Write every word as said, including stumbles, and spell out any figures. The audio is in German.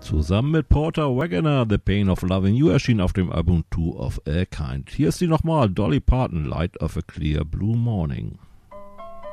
Zusammen mit Porter Wagoner, The Pain of Loving You erschien auf dem Album Two of a Kind. Hier ist sie nochmal, Dolly Parton, Light of a Clear Blue Morning.